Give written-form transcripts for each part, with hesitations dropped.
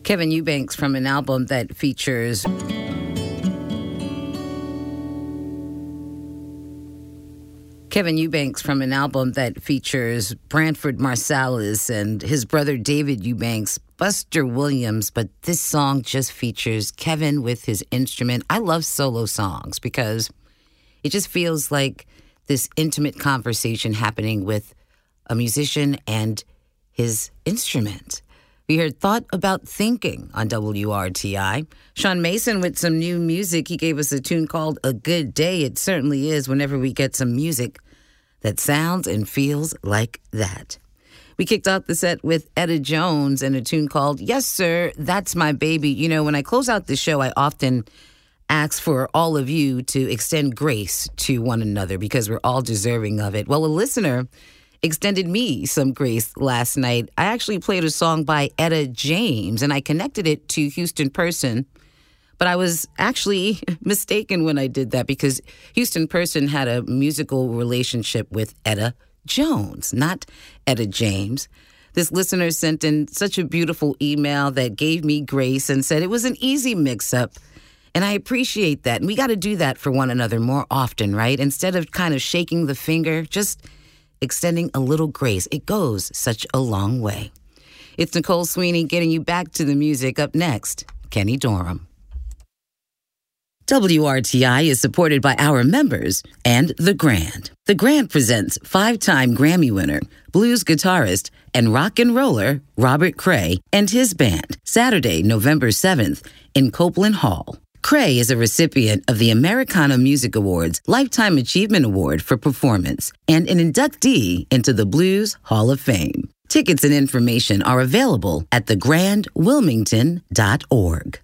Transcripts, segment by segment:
Kevin Eubanks from an album that features Branford Marsalis and his brother David Eubanks, Buster Williams, but this song just features Kevin with his instrument. I love solo songs because it just feels like this intimate conversation happening with a musician and his instrument. We heard Thought About Thinking on WRTI. Sean Mason with some new music. He gave us a tune called A Good Day. It certainly is whenever we get some music that sounds and feels like that. We kicked out the set with Etta Jones and a tune called Yes Sir, That's My Baby. You know, when I close out the show, I often ask for all of you to extend grace to one another because we're all deserving of it. Well, a listener extended me some grace last night. I actually played a song by Etta James, and I connected it to Houston Person, but I was actually mistaken when I did that because Houston Person had a musical relationship with Etta Jones, not Etta James. This listener sent in such a beautiful email that gave me grace and said it was an easy mix-up, and I appreciate that. And we got to do that for one another more often, right? Instead of kind of shaking the finger, just extending a little grace. It goes such a long way. It's Nicole Sweeney getting you back to the music. Up next, Kenny Dorham. WRTI is supported by our members and The Grand. The Grand presents 5-time Grammy winner, blues guitarist, and rock and roller Robert Cray and his band, Saturday, November 7th in Copeland Hall. Cray is a recipient of the Americana Music Awards Lifetime Achievement Award for Performance and an inductee into the Blues Hall of Fame. Tickets and information are available at thegrandwilmington.org.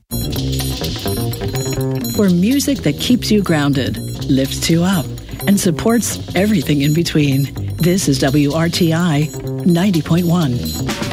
For music that keeps you grounded, lifts you up, and supports everything in between, this is WRTI 90.1.